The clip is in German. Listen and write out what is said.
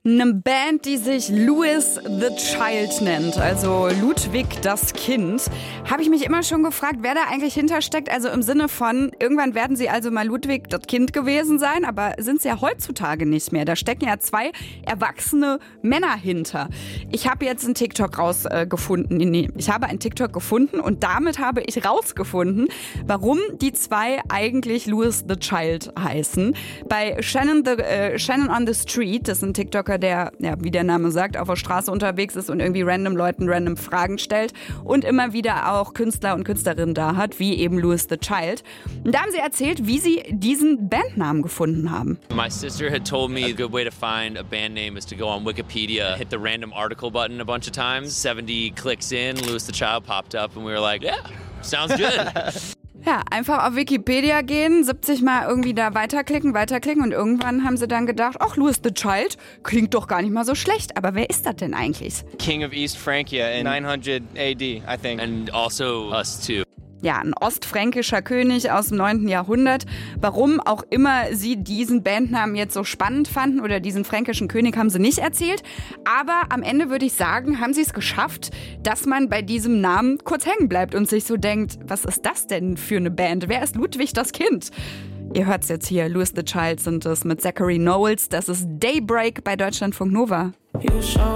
Eine Band, die sich Louis the Child nennt, also Ludwig das Kind, habe ich mich immer schon gefragt, wer da eigentlich hintersteckt. Also im Sinne von, irgendwann werden sie also mal Ludwig das Kind gewesen sein, aber sind sie ja heutzutage nicht mehr. Da stecken ja 2 erwachsene Männer hinter. Ich habe jetzt einen TikTok ich habe einen TikTok gefunden und damit habe ich rausgefunden, warum die 2 eigentlich Louis the Child heißen. Bei Shannon on the Street, das ist ein TikToker, der, ja, wie der Name sagt, auf der Straße unterwegs ist und irgendwie random Leuten random Fragen stellt und immer wieder auch Künstler und Künstlerinnen da hat, wie eben Louis the Child. Und da haben sie erzählt, wie sie diesen Bandnamen gefunden haben. My sister had told me a good way to find a band name is to go on Wikipedia, hit the random article button a bunch of times. 70 clicks in, Louis the Child popped up and we were like, yeah, sounds good. Ja, einfach auf Wikipedia gehen, 70 Mal irgendwie da weiterklicken und irgendwann haben sie dann gedacht, ach, Louis the Child klingt doch gar nicht mal so schlecht. Aber wer ist das denn eigentlich? King of East Francia in 900 AD, I think. And also us too. Ja, ein ostfränkischer König aus dem 9. Jahrhundert. Warum auch immer sie diesen Bandnamen jetzt so spannend fanden oder diesen fränkischen König, haben sie nicht erzählt. Aber am Ende würde ich sagen, haben sie es geschafft, dass man bei diesem Namen kurz hängen bleibt und sich so denkt, was ist das denn für eine Band? Wer ist Ludwig das Kind? Ihr hört's jetzt hier, Louis the Child sind es mit Zachary Knowles. Das ist Daybreak bei Deutschlandfunk Nova.